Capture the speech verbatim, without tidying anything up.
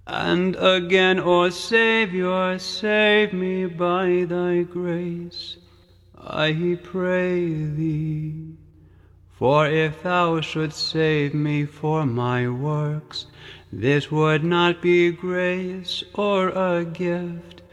And again, O Saviour, save me by thy grace, I pray thee. For if thou shouldst save me for my works, this would not be grace or a gift.